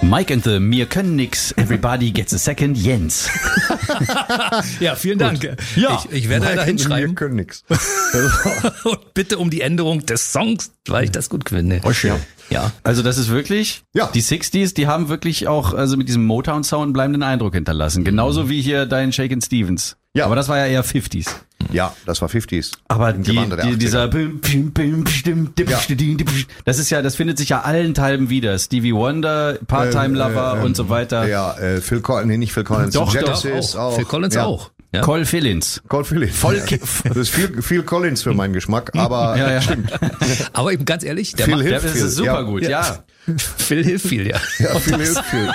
Mike and the Mir können nix, everybody gets a second, Jens. Ja, vielen Dank. Ja. Ich werde da hinschreiben. Wir können nix. Und bitte um die Änderung des Songs, weil ich das gut finde. Oh, schön. Ja. Also das ist wirklich, Ja. die 60s, die haben wirklich auch, also mit diesem Motown-Sound einen bleibenden Eindruck hinterlassen. Genauso wie hier dein Shakin' Stevens. Ja. Aber das war ja eher 50s. Ja, das war 50s. Aber Im Gewande der 80er. dieser das ist ja, das findet sich ja allenthalben wieder. Stevie Wonder, Part-Time Lover und so weiter. Ja, Phil Collins, nee, nicht Phil Collins. Doch, Genesis auch. Phil Collins ja. auch. Ja. Col Philins. Cole Phillips. Das ist viel Collins für meinen Geschmack, aber Ja, ja. stimmt. Aber eben ganz ehrlich, der Phil macht, hilft Das viel. ist super Ja. gut, ja. Phil hilft viel, ja. Ja, viel hilft viel.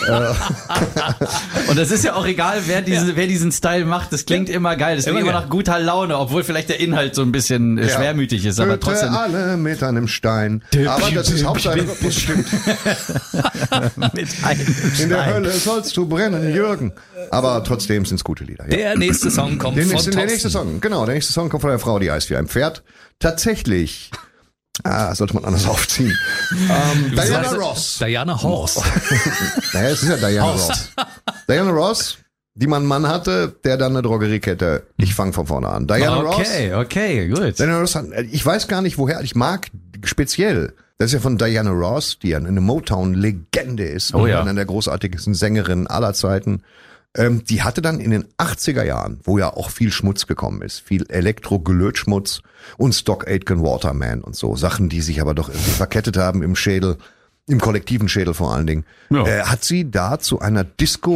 Und das ist ja auch egal, wer diesen Style macht. Das klingt immer geil. Das klingt Immer immer geil. nach guter Laune, obwohl vielleicht der Inhalt so ein bisschen schwermütig ist, aber Töte trotzdem alle mit einem Stein. Aber das ist Hauptsache Rhythmus, stimmt. mit einem In der Stein. Hölle sollst du brennen, Jürgen. Aber trotzdem sind's gute Lieder. Ja. Der nächste Song kommt von Thorsten. Der nächste Song, genau. Der nächste Song kommt von der Frau, die heißt wie ein Pferd. Tatsächlich. Sollte man anders aufziehen. Diana Ross. Diana Horst. Naja, es ist ja Diana Ross. Diana Ross, die man einen Mann hatte, der dann eine Drogeriekette. Ich fange von vorne an. Diana Ross. Okay, gut. Diana Ross hat, ich weiß gar nicht woher, ich mag speziell, das ist ja von Diana Ross, die ja eine Motown-Legende ist. Oh ja. Eine der großartigsten Sängerinnen aller Zeiten. Die hatte dann in den 80er Jahren, wo ja auch viel Schmutz gekommen ist, viel Elektro-Gelötschmutz und Stock Aitken Waterman und so, Sachen, die sich aber doch irgendwie verkettet haben im Schädel, im kollektiven Schädel vor allen Dingen, Ja. hat sie da zu einer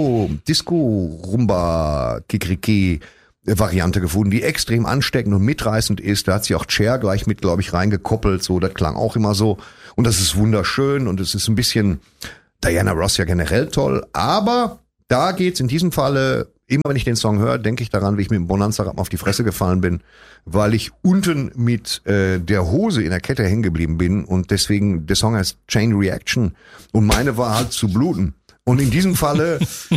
Disco-Rumba-Kikriki-Variante gefunden, die extrem ansteckend und mitreißend ist. Da hat sie auch Cher gleich mit, glaube ich, reingekoppelt, so, das klang auch immer so. Und das ist wunderschön und es ist ein bisschen Diana Ross ja generell toll, aber da geht's in diesem Falle, immer wenn ich den Song höre, denke ich daran, wie ich mit dem Bonanza-Rappen auf die Fresse gefallen bin, weil ich unten mit der Hose in der Kette hängen geblieben bin und deswegen, der Song heißt Chain Reaction und meine war halt zu bluten. Und in diesem Falle